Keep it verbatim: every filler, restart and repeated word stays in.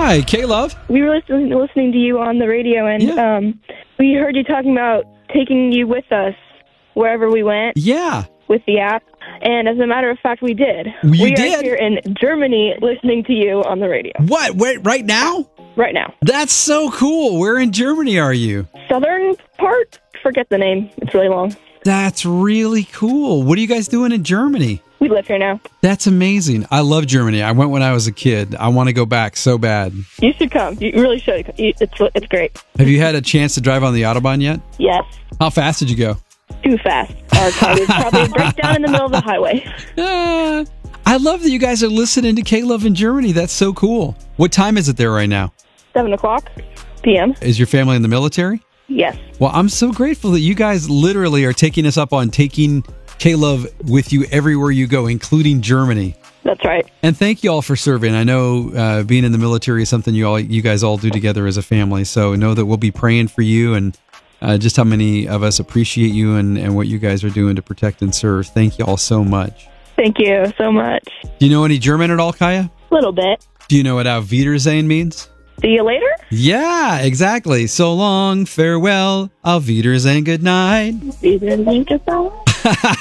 Hi, K-Love. We were listening, listening to you on the radio, and Yeah. um, we heard you talking about taking you with us wherever we went. Yeah. With the app. And as a matter of fact, we did. You we did? are here in Germany listening to you on the radio. What? Wait, right now? Right now. That's so cool. Where in Germany are you? Southern part? Forget the name. It's really long. That's really cool. What are you guys doing in Germany? We live here now. That's amazing. I love Germany. I went when I was a kid. I want to go back so bad. You should come. You really should. It's it's great. Have you had a chance to drive on the Autobahn yet? Yes. How fast did you go? Too fast. Our car would probably break down in the middle of the highway. Uh, I love that you guys are listening to K-Love in Germany. That's so cool. What time is it there right now? Seven o'clock p.m. Is your family in the military? Yes. Well, I'm so grateful that you guys literally are taking us up on taking K-Love with you everywhere you go, including Germany. That's right. And thank you all for serving. I know uh, being in the military is something you all, you guys all do together as a family. So know that we'll be praying for you and uh, just how many of us appreciate you and, and what you guys are doing to protect and serve. Thank you all so much. Thank you so much. Do you know any German at all, Kaya? A little bit. Do you know what Auf Wiedersehen means? See you later? Yeah, exactly. So long, farewell, Auf Wiedersehen, good night. Wiedersehen, goodbye.